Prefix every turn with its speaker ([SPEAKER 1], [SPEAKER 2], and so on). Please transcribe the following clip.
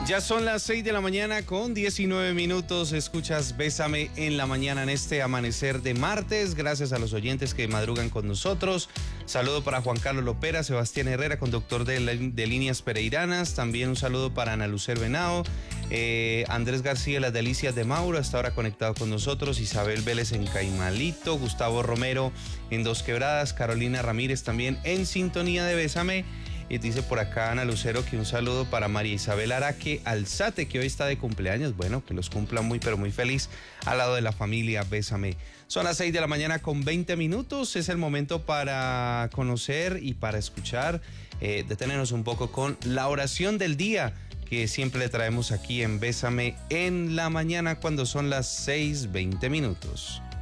[SPEAKER 1] Ya son las 6 de la mañana con 19 minutos. Escuchas Bésame en la mañana en este amanecer de martes. Gracias a los oyentes que madrugan con nosotros. Saludo para Juan Carlos Lopera, Sebastián Herrera, conductor de Líneas Pereiranas. También un saludo para Ana Lucer Venao, Andrés García, Las Delicias de Mauro, hasta ahora conectado con nosotros. Isabel Vélez en Caimalito, Gustavo Romero en Dos Quebradas, Carolina Ramírez también en sintonía de Bésame. Y dice por acá Ana Lucero que un saludo para María Isabel Araque Alzate, que hoy está de cumpleaños. Bueno, que los cumpla muy, pero muy feliz al lado de la familia Bésame. Son las 6 de la mañana con 20 minutos. Es el momento para conocer y para escuchar, detenernos un poco con la oración del día que siempre le traemos aquí en Bésame en la mañana cuando son las 6:20 minutos.